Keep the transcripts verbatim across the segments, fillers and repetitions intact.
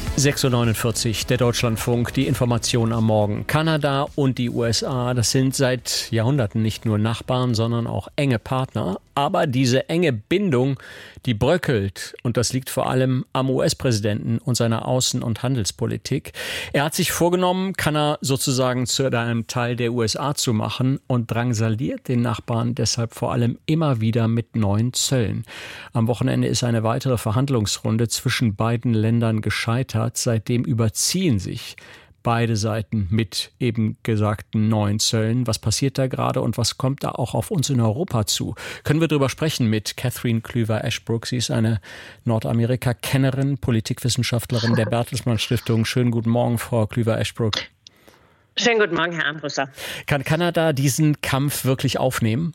sechs Uhr neunundvierzig, der Deutschlandfunk, die Informationen am Morgen. Kanada und die U S A, das sind seit Jahrhunderten nicht nur Nachbarn, sondern auch enge Partner. Aber diese enge Bindung, die bröckelt. Und das liegt vor allem am U S-Präsidenten und seiner Außen- und Handelspolitik. Er hat sich vorgenommen, Kanada sozusagen zu einem Teil der U S A zu machen und drangsaliert den Nachbarn deshalb vor allem immer wieder mit neuen Zöllen. Am Wochenende ist eine weitere Verhandlungsrunde zwischen beiden Ländern gescheitert. Seitdem überziehen sich beide Seiten mit eben gesagten neuen Zöllen. Was passiert da gerade und was kommt da auch auf uns in Europa zu? Können wir darüber sprechen mit Catherine Klüver-Ashbrook. Sie ist eine Nordamerika-Kennerin, Politikwissenschaftlerin der Bertelsmann Stiftung. Schönen guten Morgen, Frau Klüver-Ashbrook. Schönen guten Morgen, Herr Armbruster. Kann Kanada diesen Kampf wirklich aufnehmen?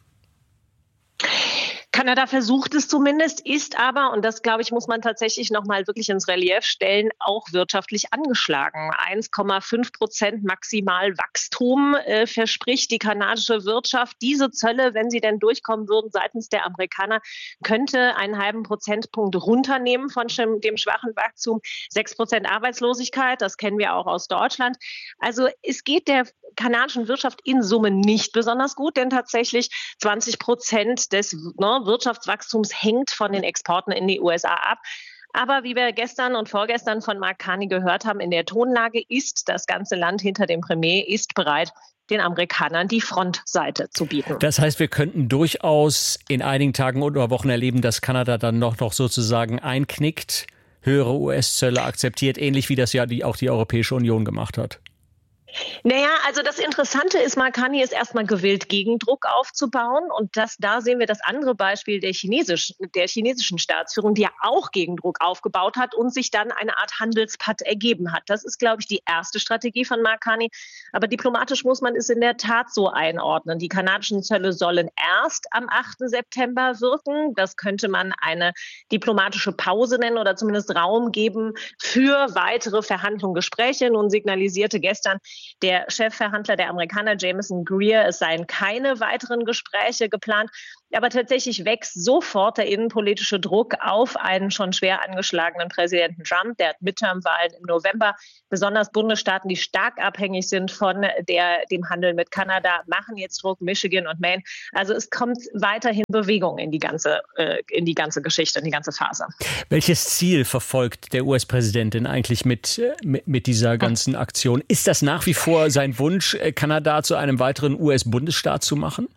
Kanada versucht es zumindest, ist aber, und das, glaube ich, muss man tatsächlich noch mal wirklich ins Relief stellen, auch wirtschaftlich angeschlagen. eins Komma fünf Prozent maximal Wachstum äh, verspricht die kanadische Wirtschaft. Diese Zölle, wenn sie denn durchkommen würden seitens der Amerikaner, könnte einen halben Prozentpunkt runternehmen von dem schwachen Wachstum. sechs Prozent Arbeitslosigkeit, das kennen wir auch aus Deutschland. Also es geht der kanadischen Wirtschaft in Summe nicht besonders gut, denn tatsächlich zwanzig Prozent des ne, Wirtschaftswachstums hängt von den Exporten in die U S A ab. Aber wie wir gestern und vorgestern von Mark Carney gehört haben, in der Tonlage ist das ganze Land hinter dem Premier ist bereit, den Amerikanern die Frontseite zu bieten. Das heißt, wir könnten durchaus in einigen Tagen oder Wochen erleben, dass Kanada dann noch, noch sozusagen einknickt, höhere U S-Zölle akzeptiert, ähnlich wie das ja die, auch die Europäische Union gemacht hat. Naja, also das Interessante ist, Mark Carney ist erstmal gewillt, Gegendruck aufzubauen. Und das, da sehen wir das andere Beispiel der, Chinesisch, der chinesischen Staatsführung, die ja auch Gegendruck aufgebaut hat und sich dann eine Art Handelspakt ergeben hat. Das ist, glaube ich, die erste Strategie von Mark Carney. Aber diplomatisch muss man es in der Tat so einordnen. Die kanadischen Zölle sollen erst am achten September wirken. Das könnte man eine diplomatische Pause nennen oder zumindest Raum geben für weitere Verhandlungen, Gespräche. Nun signalisierte gestern der Chefverhandler der Amerikaner, Jameson Greer, es seien keine weiteren Gespräche geplant. Aber tatsächlich wächst sofort der innenpolitische Druck auf einen schon schwer angeschlagenen Präsidenten Trump. Der hat Midterm-Wahlen im November. Besonders Bundesstaaten, die stark abhängig sind von der, dem Handel mit Kanada, machen jetzt Druck, Michigan und Maine. Also es kommt weiterhin Bewegung in die ganze, äh, in die ganze Geschichte, in die ganze Phase. Welches Ziel verfolgt der U S-Präsident denn eigentlich mit, mit, mit dieser ganzen Aktion? Ist das nach wie vor sein Wunsch, Kanada zu einem weiteren U S-Bundesstaat zu machen?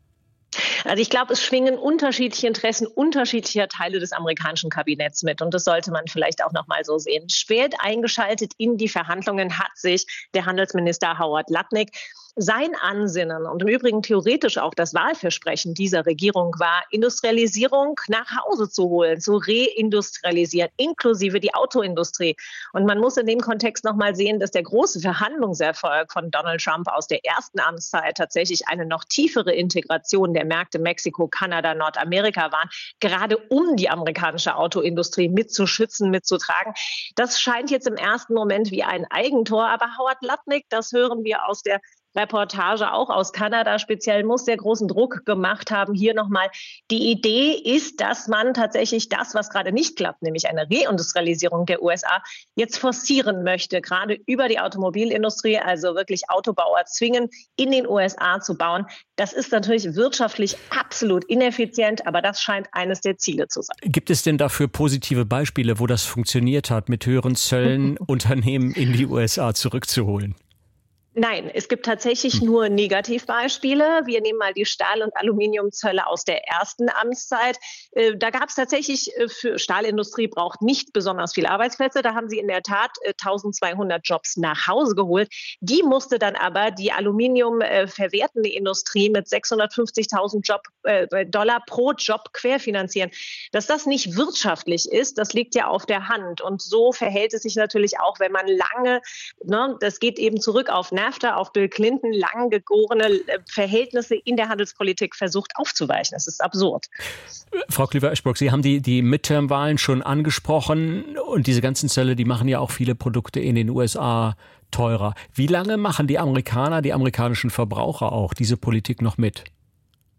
Also ich glaube, es schwingen unterschiedliche Interessen unterschiedlicher Teile des amerikanischen Kabinetts mit. Und das sollte man vielleicht auch noch mal so sehen. Spät eingeschaltet in die Verhandlungen hat sich der Handelsminister Howard Lutnick. Sein Ansinnen und im Übrigen theoretisch auch das Wahlversprechen dieser Regierung war, Industrialisierung nach Hause zu holen, zu reindustrialisieren, inklusive die Autoindustrie. Und man muss in dem Kontext noch mal sehen, dass der große Verhandlungserfolg von Donald Trump aus der ersten Amtszeit tatsächlich eine noch tiefere Integration der Märkte Mexiko, Kanada, Nordamerika waren, gerade um die amerikanische Autoindustrie mitzuschützen, mitzutragen. Das scheint jetzt im ersten Moment wie ein Eigentor, aber Howard Lutnick, das hören wir aus der Reportage auch aus Kanada speziell, muss sehr großen Druck gemacht haben. Hier nochmal, die Idee ist, dass man tatsächlich das, was gerade nicht klappt, nämlich eine Reindustrialisierung der U S A, jetzt forcieren möchte, gerade über die Automobilindustrie, also wirklich Autobauer zwingen, in den U S A zu bauen. Das ist natürlich wirtschaftlich absolut ineffizient, aber das scheint eines der Ziele zu sein. Gibt es denn dafür positive Beispiele, wo das funktioniert hat, mit höheren Zöllen Unternehmen in die U S A zurückzuholen? Nein, es gibt tatsächlich nur Negativbeispiele. Wir nehmen mal die Stahl- und Aluminiumzölle aus der ersten Amtszeit. Da gab es tatsächlich, für Stahlindustrie braucht nicht besonders viele Arbeitsplätze. Da haben sie in der Tat eintausendzweihundert Jobs nach Hause geholt. Die musste dann aber die Aluminium verwertende Industrie mit sechshundertfünfzigtausend Job, äh, Dollar pro Job querfinanzieren. Dass das nicht wirtschaftlich ist, das liegt ja auf der Hand. Und so verhält es sich natürlich auch, wenn man lange, ne, das geht eben zurück auf NAFTA, auf Bill Clinton, lang gegorene Verhältnisse in der Handelspolitik versucht aufzuweichen. Das ist absurd. Frau Klüver-Ashbrook, Sie haben die, die Midterm-Wahlen schon angesprochen und diese ganzen Zölle, die machen ja auch viele Produkte in den U S A teurer. Wie lange machen die Amerikaner, die amerikanischen Verbraucher auch diese Politik noch mit?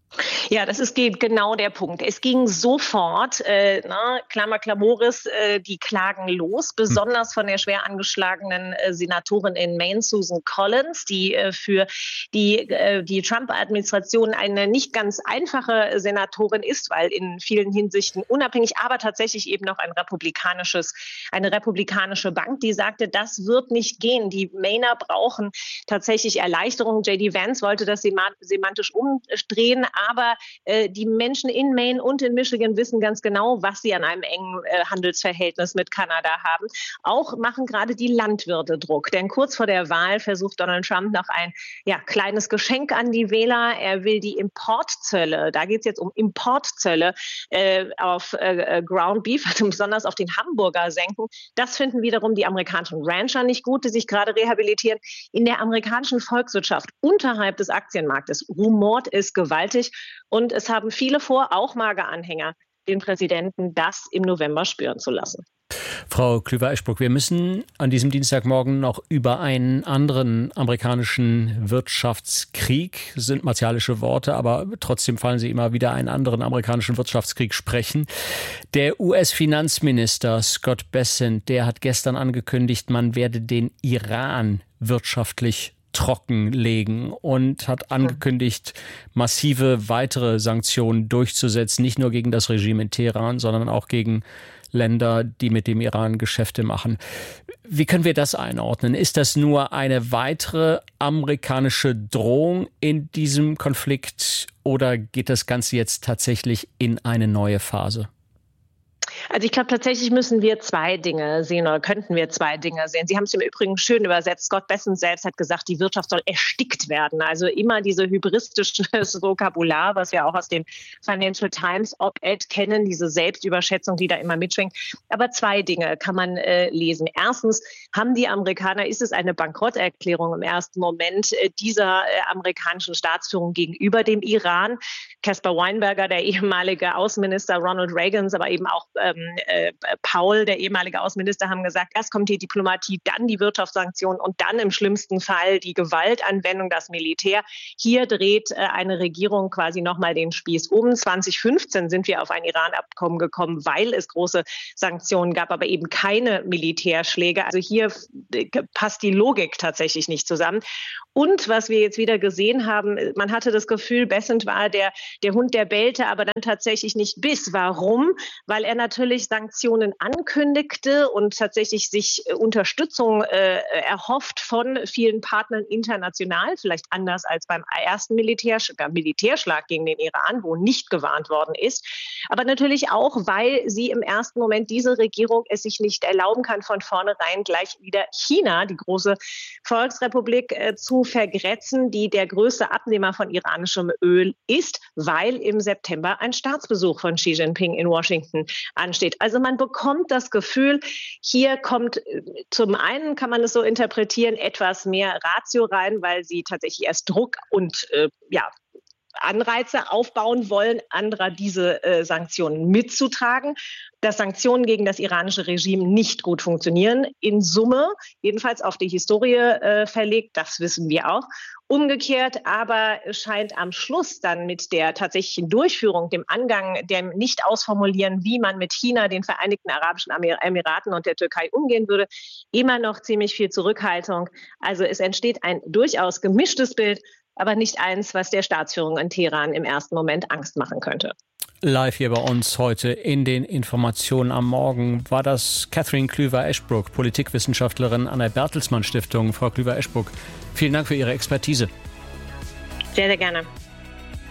Ja, das ist genau der Punkt. Es ging sofort, äh, na, Klammer Klamoris, äh, die Klagen los, besonders von der schwer angeschlagenen äh, Senatorin in Maine, Susan Collins, die äh, für die, äh, die Trump-Administration eine nicht ganz einfache Senatorin ist, weil in vielen Hinsichten unabhängig, aber tatsächlich eben noch ein republikanisches, eine republikanische Bank, die sagte, das wird nicht gehen. Die Mainer brauchen tatsächlich Erleichterungen. J D Vance wollte das semantisch umdrehen, aber äh, die Menschen in Maine und in Michigan wissen ganz genau, was sie an einem engen äh, Handelsverhältnis mit Kanada haben. Auch machen gerade die Landwirte Druck, denn kurz vor der Wahl versucht Donald Trump noch ein ja, kleines Geschenk an die Wähler. Er will die Importzölle, da geht es jetzt um Importzölle äh, auf äh, Ground Beef, also besonders auf den Hamburger senken. Das finden wiederum die amerikanischen Rancher nicht gut, die sich gerade rehabilitieren. In der amerikanischen Volkswirtschaft unterhalb des Aktienmarktes rumort es gewaltig und es haben viele vor, auch Mager-Anhänger, den Präsidenten das im November spüren zu lassen. Frau Klüver-Eschbruck, wir müssen an diesem Dienstagmorgen noch über einen anderen amerikanischen Wirtschaftskrieg, das sind martialische Worte, aber trotzdem fallen sie immer wieder, einen anderen amerikanischen Wirtschaftskrieg sprechen. Der U S-Finanzminister Scott Bessent, der hat gestern angekündigt, man werde den Iran wirtschaftlich trockenlegen und hat angekündigt, massive weitere Sanktionen durchzusetzen, nicht nur gegen das Regime in Teheran, sondern auch gegen Länder, die mit dem Iran Geschäfte machen. Wie können wir das einordnen? Ist das nur eine weitere amerikanische Drohung in diesem Konflikt oder geht das Ganze jetzt tatsächlich in eine neue Phase? Also ich glaube, tatsächlich müssen wir zwei Dinge sehen oder könnten wir zwei Dinge sehen. Sie haben es im Übrigen schön übersetzt. Scott Bessent selbst hat gesagt, die Wirtschaft soll erstickt werden. Also immer diese hybristisches Vokabular, was wir auch aus dem Financial Times Op-Ed kennen, diese Selbstüberschätzung, die da immer mitschwingt. Aber zwei Dinge kann man äh, lesen. Erstens haben die Amerikaner, ist es eine Bankrotterklärung im ersten Moment äh, dieser äh, amerikanischen Staatsführung gegenüber dem Iran. Caspar Weinberger, der ehemalige Außenminister Ronald Reagans, aber eben auch ähm, äh, Paul, der ehemalige Außenminister, haben gesagt, erst kommt die Diplomatie, dann die Wirtschaftssanktionen und dann im schlimmsten Fall die Gewaltanwendung, das Militär. Hier dreht äh, eine Regierung quasi nochmal den Spieß um. zwanzig fünfzehn sind wir auf ein Iran-Abkommen gekommen, weil es große Sanktionen gab, aber eben keine Militärschläge. Also hier passt die Logik tatsächlich nicht zusammen. Und was wir jetzt wieder gesehen haben, man hatte das Gefühl, Bessent war der, der Hund, der bellte, aber dann tatsächlich nicht biss. Warum? Weil er natürlich Sanktionen ankündigte und tatsächlich sich Unterstützung äh, erhofft von vielen Partnern international, vielleicht anders als beim ersten Militärsch- Militärschlag gegen den Iran, wo nicht gewarnt worden ist. Aber natürlich auch, weil sie im ersten Moment diese Regierung es sich nicht erlauben kann, von vornherein gleich wieder China, die große Volksrepublik, äh, zu vergrätzen, die der größte Abnehmer von iranischem Öl ist, weil im September ein Staatsbesuch von Xi Jinping in Washington ansteht. Also man bekommt das Gefühl, hier kommt zum einen, kann man es so interpretieren, etwas mehr Ratio rein, weil sie tatsächlich erst Druck und äh, ja, Anreize aufbauen wollen, anderer diese äh, Sanktionen mitzutragen, dass Sanktionen gegen das iranische Regime nicht gut funktionieren. In Summe, jedenfalls auf die Historie äh, verlegt, das wissen wir auch. Umgekehrt aber scheint am Schluss dann mit der tatsächlichen Durchführung, dem Angang, dem Nicht-Ausformulieren, wie man mit China, den Vereinigten Arabischen Emiraten und der Türkei umgehen würde, immer noch ziemlich viel Zurückhaltung. Also es entsteht ein durchaus gemischtes Bild, aber nicht eins, was der Staatsführung in Teheran im ersten Moment Angst machen könnte. Live hier bei uns heute in den Informationen am Morgen war das Catherine Klüver-Eschbruck, Politikwissenschaftlerin an der Bertelsmann Stiftung. Frau Klüver-Eschbruck, vielen Dank für Ihre Expertise. Sehr, sehr gerne.